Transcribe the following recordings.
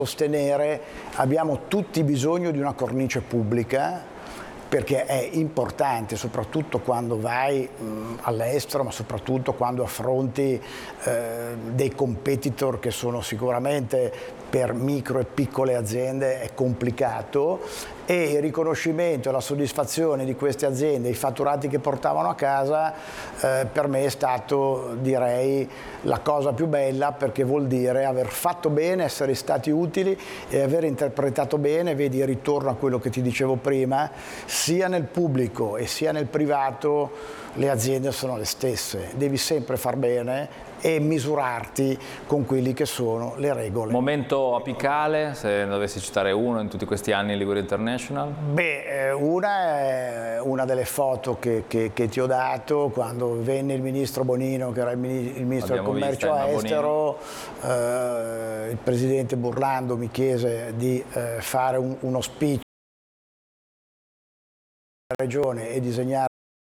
sostenere, abbiamo tutti bisogno di una cornice pubblica, perché è importante, soprattutto quando vai all'estero, ma soprattutto quando affronti dei competitor che sono sicuramente per micro e piccole aziende è complicato, e il riconoscimento e la soddisfazione di queste aziende, i fatturati che portavano a casa, per me è stato, direi, la cosa più bella, perché vuol dire aver fatto bene, essere stati utili e aver interpretato bene. Vedi, ritorno a quello che ti dicevo prima, sia nel pubblico e sia nel privato le aziende sono le stesse, devi sempre far bene e misurarti con quelli che sono le regole. Momento apicale, se dovessi citare uno in tutti questi anni in Liguria International? Beh, una è una delle foto che ti ho dato quando venne il ministro Bonino, che era il ministro del commercio estero. Il presidente Burlando mi chiese di fare uno speech alla regione e disegnare.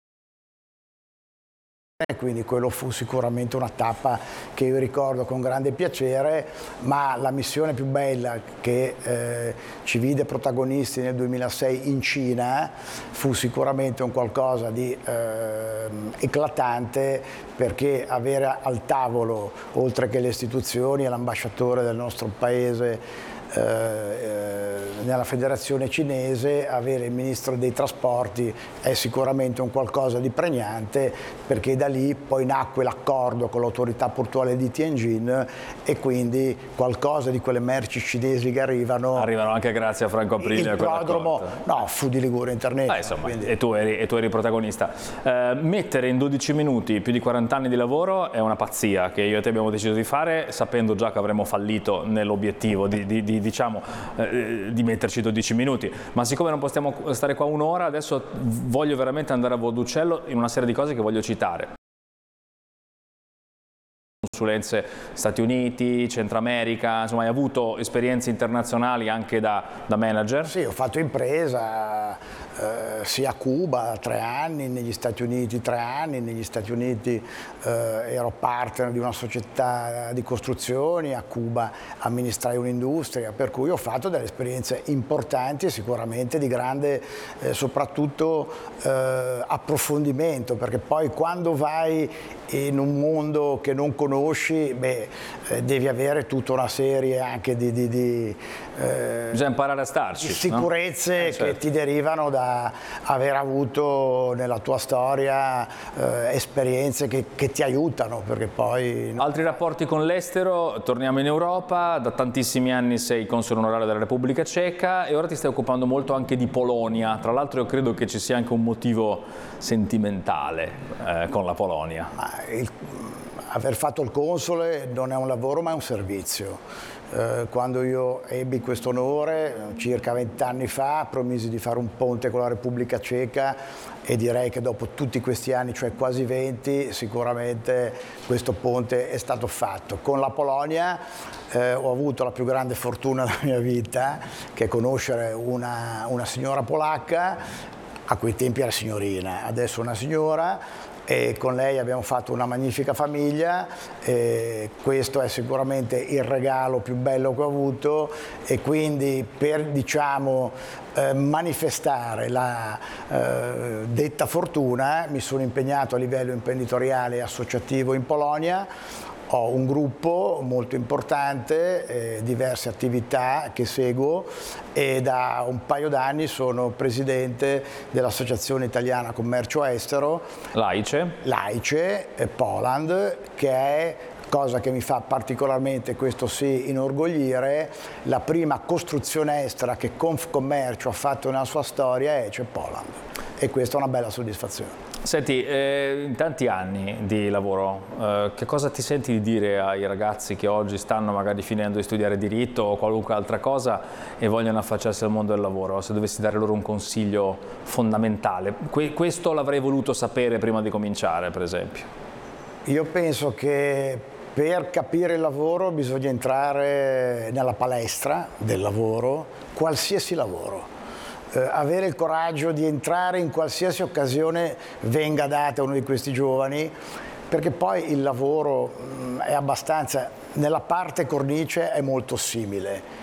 Quindi quello fu sicuramente una tappa che io ricordo con grande piacere, ma la missione più bella che ci vide protagonisti nel 2006 in Cina fu sicuramente un qualcosa di eclatante, perché avere al tavolo, oltre che le istituzioni e l'ambasciatore del nostro paese nella federazione cinese, avere il ministro dei trasporti è sicuramente un qualcosa di pregnante, perché da lì poi nacque l'accordo con l'autorità portuale di Tianjin e quindi qualcosa di quelle merci cinesi che arrivano anche grazie a Franco Aprilia. Il prodromo fu di Liguria International. Insomma, e tu eri protagonista. Mettere in 12 minuti più di 40 anni di lavoro è una pazzia che io e te abbiamo deciso di fare, sapendo già che avremmo fallito nell'obiettivo di metterci 12 minuti, ma siccome non possiamo stare qua un'ora, adesso voglio veramente andare a vuol d'uccello in una serie di cose che voglio citare. Consulenze Stati Uniti, Centro America, insomma hai avuto esperienze internazionali anche da manager? Sì, ho fatto impresa sia a Cuba 3 anni, negli Stati Uniti 3 anni, negli Stati Uniti ero partner di una società di costruzioni, a Cuba amministrai un'industria, per cui ho fatto delle esperienze importanti e sicuramente di grande soprattutto approfondimento, perché poi quando vai in un mondo che non conosci, devi avere tutta una serie anche bisogna imparare a starci, di sicurezze, no? Che ti derivano da aver avuto nella tua storia esperienze che ti aiutano, perché poi... Altri rapporti con l'estero, torniamo in Europa, da tantissimi anni sei console onorario della Repubblica Ceca e ora ti stai occupando molto anche di Polonia. Tra l'altro io credo che ci sia anche un motivo sentimentale con la Polonia. Aver fatto il console non è un lavoro ma è un servizio. Quando io ebbi questo onore, circa 20 anni fa, promisi di fare un ponte con la Repubblica Ceca e direi che dopo tutti questi anni, cioè quasi 20, sicuramente questo ponte è stato fatto. Con la Polonia ho avuto la più grande fortuna della mia vita, che è conoscere una signora polacca, a quei tempi era signorina, adesso una signora, e con lei abbiamo fatto una magnifica famiglia, e questo è sicuramente il regalo più bello che ho avuto, e quindi per manifestare la detta fortuna mi sono impegnato a livello imprenditoriale e associativo in Polonia. Ho un gruppo molto importante, diverse attività che seguo, e da un paio d'anni sono presidente dell'Associazione Italiana Commercio Estero, l'AICE Poland, che è, cosa che mi fa particolarmente, questo sì, inorgoglire, la prima costruzione estera che Confcommercio ha fatto nella sua storia è EICE Poland, e questa è una bella soddisfazione. Senti, in tanti anni di lavoro, che cosa ti senti di dire ai ragazzi che oggi stanno magari finendo di studiare diritto o qualunque altra cosa e vogliono affacciarsi al mondo del lavoro? Se dovessi dare loro un consiglio fondamentale, questo l'avrei voluto sapere prima di cominciare, per esempio. Io penso che per capire il lavoro bisogna entrare nella palestra del lavoro, qualsiasi lavoro. Avere il coraggio di entrare in qualsiasi occasione venga data a uno di questi giovani, perché poi il lavoro è abbastanza, nella parte cornice è molto simile.